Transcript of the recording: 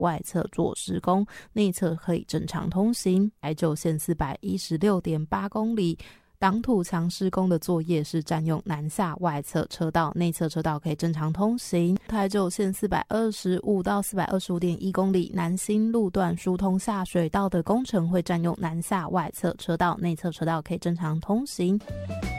外侧做施工，内侧可以正常通行。台九线 416.8 公里挡土墙施工的作业是占用南下外侧车道，内侧车道可以正常通行。台九线425到 425.1 公里南新路段疏通下水道的工程会占用南下外侧车道，内侧车道可以正常通行。